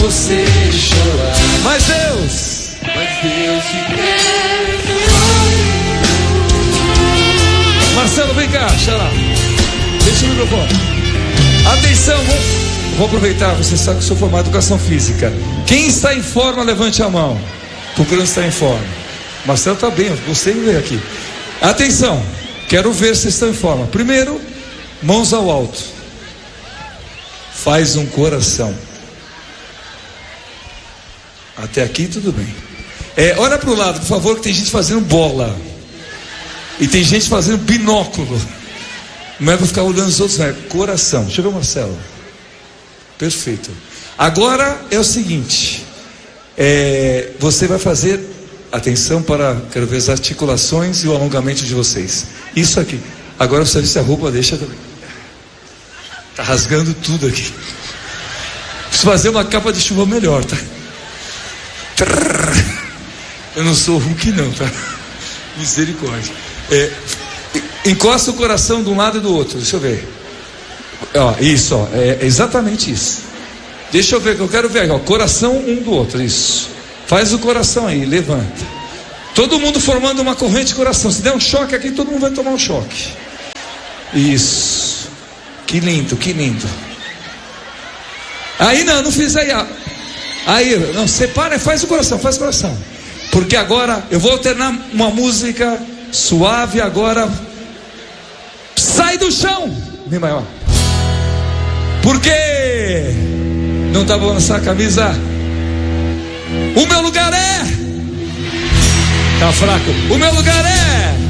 você chorar. Mas Deus te quer. Marcelo, vem cá, xará. Deixa o microfone. Atenção, vou aproveitar, você sabe que eu sou formado em educação física. Quem está em forma, levante a mão. Procurando estar em forma. Marcelo está bem, eu gostei de ver aqui. Atenção, quero ver se estão em forma. Primeiro, mãos ao alto. Faz um coração. Até aqui tudo bem. Olha para o lado, por favor, que tem gente fazendo bola. E tem gente fazendo binóculo. Não é para ficar olhando os outros, não é coração. Deixa eu ver o Marcelo. Perfeito. Agora é o seguinte. Você vai fazer, atenção quero ver as articulações e o alongamento de vocês. Isso aqui. Agora você vê se a roupa deixa também. Tá rasgando tudo aqui. Preciso fazer uma capa de chuva melhor, tá? Eu não sou Hulk não, tá? Misericórdia. Encosta o coração de um lado e do outro. Deixa eu ver. Isso, é exatamente isso. Deixa eu ver, que eu quero ver. Coração um do outro, isso. Faz o coração aí, levanta. Todo mundo formando uma corrente de coração. Se der um choque aqui, todo mundo vai tomar um choque. Isso. Que lindo, que lindo. Aí não fiz aí. Aí, não, separa e faz o coração, faz o coração. Porque agora eu vou alternar uma música suave agora. Sai do chão, Mi maior. Porque não tá bom nessa camisa. O meu lugar tá fraco. O meu lugar